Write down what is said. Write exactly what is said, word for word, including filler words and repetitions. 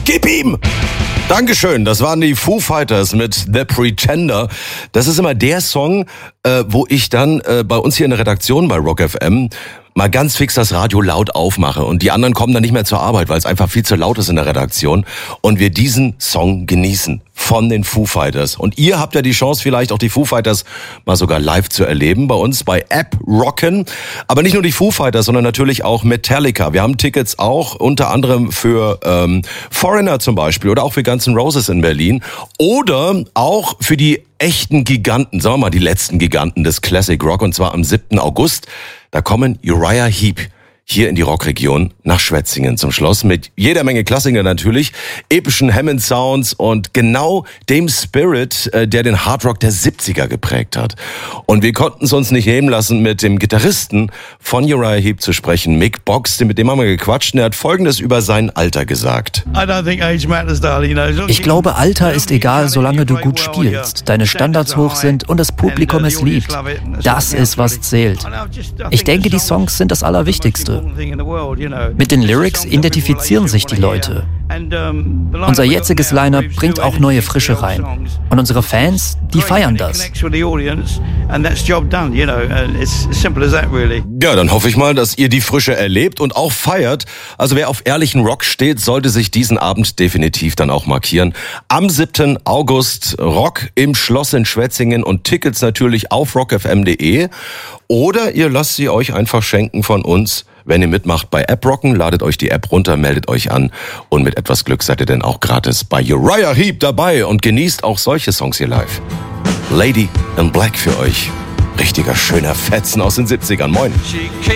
Gib ihm! Dankeschön, das waren die Foo Fighters mit The Pretender. Das ist immer der Song, äh, wo ich dann äh, bei uns hier in der Redaktion bei Rock F M mal ganz fix das Radio laut aufmache und die anderen kommen dann nicht mehr zur Arbeit, weil es einfach viel zu laut ist in der Redaktion und wir diesen Song genießen von den Foo Fighters. Und ihr habt ja die Chance, vielleicht auch die Foo Fighters mal sogar live zu erleben bei uns bei App Rocken. Aber nicht nur die Foo Fighters, sondern natürlich auch Metallica. Wir haben Tickets auch unter anderem für ähm, Foreigner zum Beispiel oder auch für Guns N' Roses in Berlin oder auch für die echten Giganten, sagen wir mal die letzten Giganten des Classic Rock und zwar am siebten August. Da kommen Uriah Heep hier in die Rockregion nach Schwetzingen zum Schluss mit jeder Menge Klassiker natürlich, epischen Hammond-Sounds und genau dem Spirit, der den Hardrock der siebziger geprägt hat. Und wir konnten es uns nicht nehmen lassen, mit dem Gitarristen von Uriah Heep zu sprechen, Mick Box, mit dem haben wir gequatscht und er hat Folgendes über sein Alter gesagt. Ich glaube, Alter ist egal, solange du gut spielst, deine Standards hoch sind und das Publikum es liebt. Das ist, was zählt. Ich denke, die Songs sind das Allerwichtigste. Mit den Lyrics identifizieren sich die Leute. Unser jetziges Line-Up bringt auch neue Frische rein. Und unsere Fans, die feiern das. Ja, dann hoffe ich mal, dass ihr die Frische erlebt und auch feiert. Also wer auf ehrlichen Rock steht, sollte sich diesen Abend definitiv dann auch markieren. Am siebten August Rock im Schloss in Schwetzingen und Tickets natürlich auf rock f m punkt d e. Oder ihr lasst sie euch einfach schenken von uns. Wenn ihr mitmacht bei App Rocken, ladet euch die App runter, meldet euch an und mit etwas Glück seid ihr dann auch gratis bei Uriah Heep dabei und genießt auch solche Songs hier live. Lady in Black für euch. Richtiger schöner Fetzen aus den siebzigern. Moin.